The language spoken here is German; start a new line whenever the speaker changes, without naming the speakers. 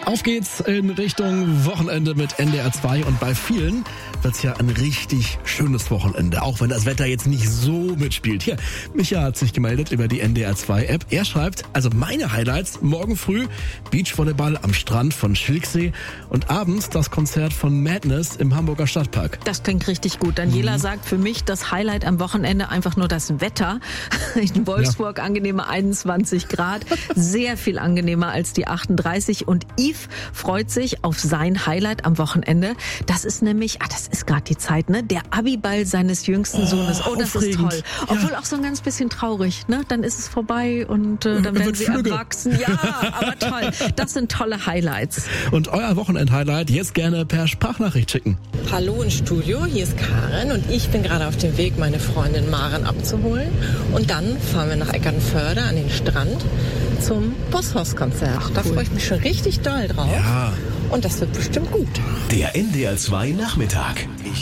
Auf geht's in Richtung Wochenende mit NDR 2 und bei vielen wird's ja ein richtig schönes Wochenende, auch wenn das Wetter jetzt nicht so mitspielt. Hier, Micha hat sich gemeldet über die NDR 2 App. Er schreibt, also meine Highlights, morgen früh Beachvolleyball am Strand von Schilksee und abends das Konzert von Madness im Hamburger Stadtpark.
Das klingt richtig gut. Daniela sagt für mich das Highlight am Wochenende einfach nur das Wetter. In Wolfsburg angenehme 21 Grad, sehr viel angenehmer als die 38 und Yves freut sich auf sein Highlight am Wochenende. Das ist nämlich, das ist gerade die Zeit, ne? Der Abiball seines jüngsten Sohnes. Oh, das
aufregend.
ist toll. Obwohl auch so ein ganz bisschen traurig, ne? Dann ist es vorbei und dann werden sie erwachsen. Ja, aber toll. Das sind tolle Highlights.
Und euer Wochenend-Highlight jetzt gerne per Sprachnachricht schicken.
Hallo im Studio, hier ist Karen und ich bin gerade auf dem Weg, meine Freundin Maren abzuholen. Und dann fahren wir nach Eckernförde an den Strand zum Bosshaus-Konzert. Da freue ich mich schon richtig doll drauf.
Ja.
Und das wird bestimmt gut.
Der NDR 2 Nachmittag.